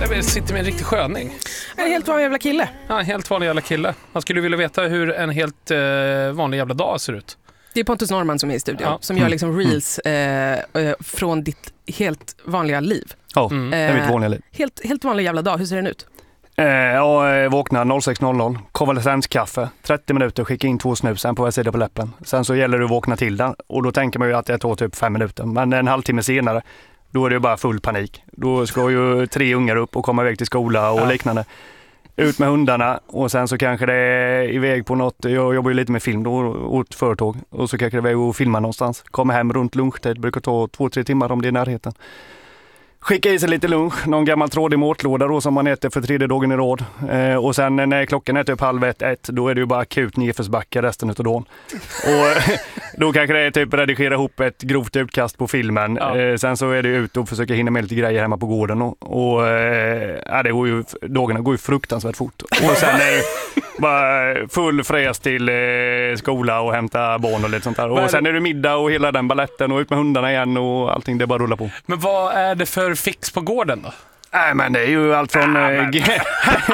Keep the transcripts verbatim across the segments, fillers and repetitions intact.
Jag sitter med en riktig sköning. En helt vanlig jävla kille. Ja, en helt vanlig jävla kille. Man skulle vilja veta hur en helt eh, vanlig jävla dag ser ut. Det är Pontus Norman som är i studion. Ja. Som gör liksom reels eh, från ditt helt vanliga liv. Ja, mm. det är mitt vanliga liv. Helt, helt vanlig jävla dag. Hur ser den ut? Eh, jag vaknar sex noll noll, konvalescenskaffe, trettio minuter, skicka in två snus, sen på varje sida på läppen. Sen så gäller det att vakna till den. Och då tänker man ju att det tar typ fem minuter. Men en halvtimme senare, då är det ju bara full panik. Då ska ju tre ungar upp och komma iväg till skola och ja. liknande. Ut med hundarna och sen så kanske det är iväg på något. Jag jobbar ju lite med film då åt företag. Och så kanske det är iväg och filma någonstans. Kommer hem runt lunchtid, brukar ta två, tre timmar om det är i närheten. Skicka i sig lite lunch, någon gammal trådig matlåda då som man äter för tredje dagen i rad. Eh, och sen när klockan är typ halv ett, ett, då är det ju bara akut nedförsbacka resten av dagen. Och då kanske det är typ redigera ihop ett grovt utkast på filmen. Ja. Eh, sen så är det ut och försöka hinna med lite grejer hemma på gården. Och, och eh, det går ju, dagarna går ju fruktansvärt fort. Och sen är det bara full fräs till eh, skola och hämta barn och lite sånt där. Och sen är det middag och hela den balletten och ut med hundarna igen och allting, det bara rullar på. Men vad är det för fix på gården då? Nej, men det är ju allt från äh, äh, g-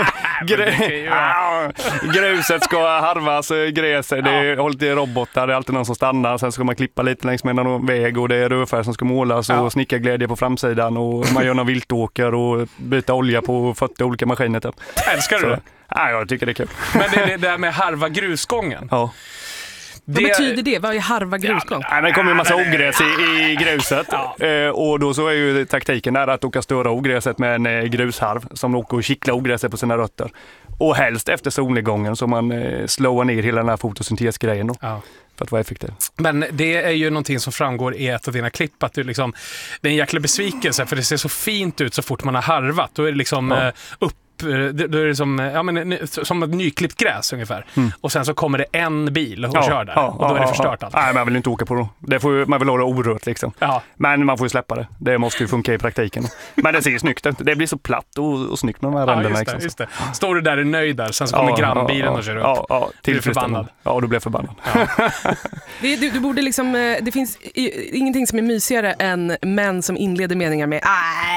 gr- ah, gruset ska harvas, gräs, det är ja. lite robotar, det är alltid någon som stannar, sen ska man klippa lite längs med någon väg och det är rödfärg som ska målas ja. och snickarglädje på framsidan och man gör någon viltåker och byta olja på fyrtio olika maskiner typ. Älskar du det? Ja, jag tycker det är kul. Men det är det där med harva grusgången? Ja. Vad det... betyder det? Vad är harva grusgång? Ja, det kommer ju en massa ogräs i, i gruset ja. eh, och då så är ju taktiken där att åka störa ogräset med en eh, grusharv som åker och kittlar ogräset på sina rötter. Och helst efter solnedgången så man eh, slår ner hela den här fotosyntesgrejen då. Ja. För att vara effektiv. Men det är ju någonting som framgår i ett av dina klipp att du liksom, det är en jäkla besvikelse för det ser så fint ut så fort man har harvat. Då är det liksom ja. eh, upp då är det som, ja, men, som ett nyklippt gräs ungefär. Mm. Och sen så kommer det en bil och ja, kör där. Ja, och då är det ja, förstört ja. allt. Nej, man vill inte åka på det. det får ju, man vill ha det orört liksom. Ja. Men man får ju släppa det. Det måste ju funka i praktiken. Men det ser ju snyggt ut. Det blir så platt och, och snyggt med de här ja, ränderna. Just det, just det. Står du där och är nöjd där, sen så kommer ja, grannbilen ja, och kör upp. Ja, ja, du blir förbannad. Ja, du blir förbannad. Ja. det, du, du borde liksom, det finns ingenting som är mysigare än män som inleder meningar med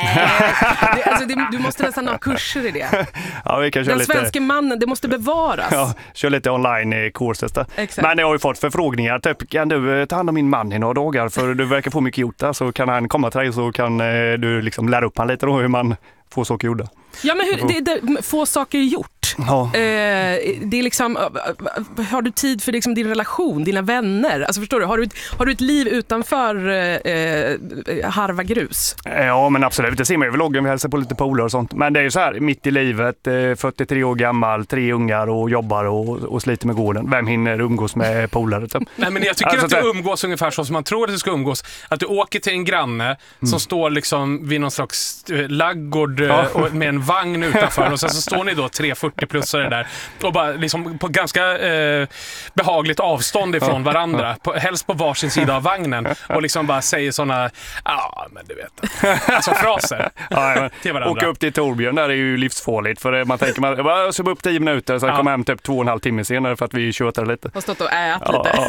det, alltså, det, du måste nästan ha kurser i det. Ja, vi kan köra Den lite... svenska mannen, det måste bevaras. Ja, kör lite online i kurser där. Exakt. Men jag har ju fått förfrågningar, typ, kan du ta hand om min man i några dagar för du verkar få mycket gjort där, så kan han komma till dig så kan eh, du liksom lära upp han lite då hur man får saker gjorda. Ja, men hur, det, det, få saker gjort. Ja. Eh, det är liksom, har du tid för liksom din relation, dina vänner? Alltså förstår du, har du, har du ett liv utanför eh, harva grus? Ja, men absolut. Det ser man ju i vloggen, vi hälsar på lite polare och sånt. Men det är ju så här, mitt i livet, eh, fyrtiotre år gammal, tre ungar och jobbar och, och sliter med gården. Vem hinner umgås med polare? Typ? Nej, men jag tycker alltså, att du umgås ungefär så som man tror att du ska umgås. Att du åker till en granne mm. som står liksom vid någon slags laggård ja. och med en vagn utanför och sen så står ni då tre fyrtio-plussare där och bara liksom på ganska eh, behagligt avstånd ifrån varandra, på, helst på varsin sida av vagnen och liksom bara säger såna, ja men du vet, alltså fraser ja, till varandra. Åka upp till Torbjörn där är ju livsfarligt för man tänker man bara så upp tio minuter så ja. kommer hem typ två och en halv timme senare för att vi tjötar lite. Har stått och ät ja, lite.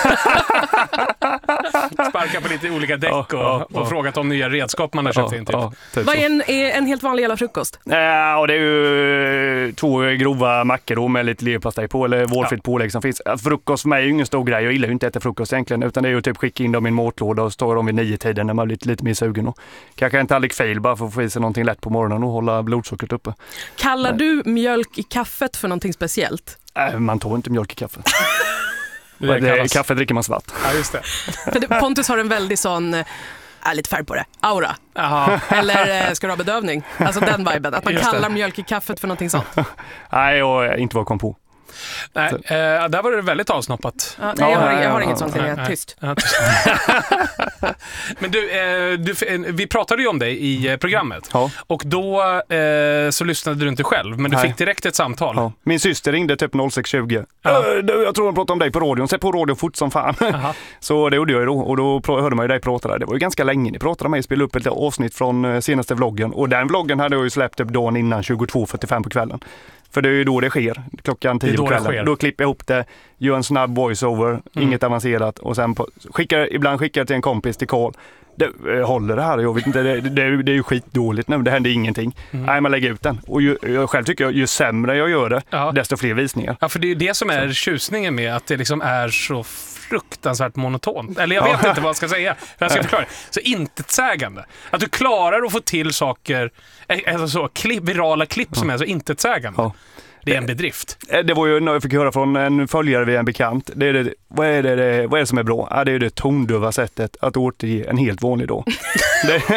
Ja. Sparka på lite olika däck och, ja, ja, och frågat om nya redskap man har köpt ja, in typ. Ja, typ. Vad är en, är en helt vanlig jävla frukost? Ja, och det är ju två grova mackor då med lite leverpastej på eller vårfritt ja. pålägg som finns. Frukost för mig är ju ingen stor grej. Jag gillar ju inte att äta frukost egentligen utan det är ju typ skicka in dem i en matlåda och stå dem vid nio tiden när man blir lite mer sugen. Och kanske en tallrik fail bara för att få i sig någonting lätt på morgonen och hålla blodsockret uppe. Kallar du mjölk i kaffet för någonting speciellt? Äh, man tar inte mjölk i kaffe. det det, kaffe dricker man svart. Ja, just det. För det, Pontus har en väldigt sån... Äh, lite färg på det. Aura. Aha. Eller äh, ska du ha bedövning? Alltså den viben. Att man kallar mjölk i kaffet för någonting sånt. Nej, jag inte vad kom på. Nej, eh, där var det väldigt avsnoppat. Ja, nej, jag har, jag har inget sånt. Jag är tyst. Ja, tyst. Men du, eh, du, vi pratade ju om dig i programmet. Ja. Och då eh, så lyssnade du inte själv, men du nej. fick direkt ett samtal. Ja. Min syster ringde typ noll sex tjugo. Ja. Jag tror de pratade om dig på radion. Sätt på radio fort som fan. Så det gjorde jag ju då. Och då hörde man ju dig prata där. Det var ju ganska länge ni pratade med mig. Spelade upp ett avsnitt från senaste vloggen. Och den vloggen hade jag ju släppt upp dagen innan tjugotvå fyrtiofem på kvällen. För det är ju då det sker, klockan tio på kvällen. Då klipper jag ihop det, gör en snabb voiceover, mm. inget avancerat. Och sen på, skickar, ibland skickar jag till en kompis till Carl. det, jag håller det här, jag vet inte, det, det, det är ju skitdåligt nu, det händer ingenting. Mm. Nej, man lägger ut den. Och ju, jag själv tycker, ju sämre jag gör det, ja. desto fler visningar. Ja, för det är ju det som är så. Tjusningen med att det liksom är så fruktansvärt monotont. Eller jag vet ja. inte vad jag ska säga. Jag ska förklara. Så intetsägande. Att du klarar att få till saker, alltså så, klipp, virala klipp ja. som är så intetsägande. Ja. Det är en bedrift. Det var ju när jag fick höra från en följare vid en bekant. Det är det, vad, är det, vad är det som är bra? Ja, det är det tondöva sättet att återge en helt vanlig dag. det,